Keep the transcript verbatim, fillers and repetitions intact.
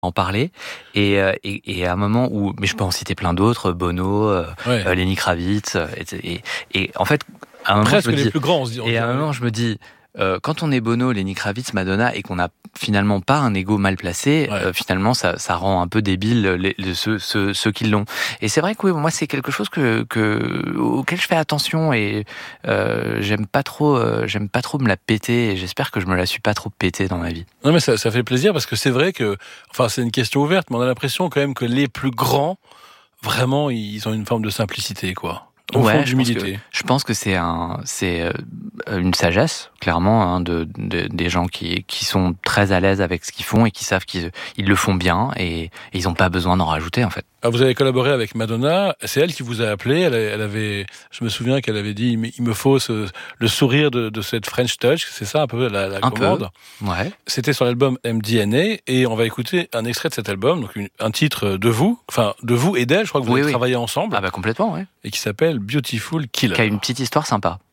en parler et, et, et à un moment où, mais je peux en citer plein d'autres, Bono, euh, ouais. euh, Lenny Kravitz, et, et, et en fait, à un moment, presque je me les dis, plus grands, on se dit. et à un moment, je me dis, euh, quand on est Bono, Lenny Kravitz, Madonna, et qu'on n'a finalement pas un ego mal placé, ouais. euh, finalement, ça, ça rend un peu débile les, les, ceux, ceux, ceux qui l'ont. Et c'est vrai que oui, moi, c'est quelque chose que, que auquel je fais attention et euh, j'aime pas trop, euh, j'aime pas trop me la péter. Et j'espère que je me la suis pas trop pétée dans ma vie. Non, mais ça, ça fait plaisir parce que c'est vrai que, enfin, c'est une question ouverte, mais on a l'impression quand même que les plus grands, vraiment, ils ont une forme de simplicité, quoi. Au ouais, fond, je d'humilité. pense que, je pense que c'est un, c'est une sagesse, clairement, hein, de, de des gens qui qui sont très à l'aise avec ce qu'ils font et qui savent qu'ils ils le font bien et, et ils n'ont pas besoin d'en rajouter en fait. Ah, vous avez collaboré avec Madonna, c'est elle qui vous a appelé, elle, elle avait, je me souviens qu'elle avait dit, il me faut ce, le sourire de, de cette French Touch, c'est ça un peu la, la un commande. Peu, ouais. C'était sur l'album M D N A et on va écouter un extrait de cet album, donc une, un titre de vous, enfin de vous et d'elle, je crois que vous oui, avez oui. travaillé ensemble. Ah bah complètement, ouais. Et qui s'appelle Beautiful Killer. Qui a une petite histoire sympa.